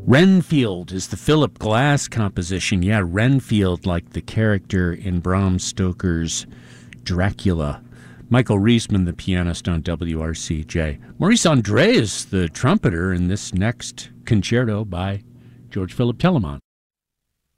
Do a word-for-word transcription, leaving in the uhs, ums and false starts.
Renfield is the Philip Glass composition. Yeah, Renfield, like the character in Bram Stoker's Dracula. Michael Riesman, the pianist on W R C J. Maurice Andre is the trumpeter in this next concerto by George Philip Telemann.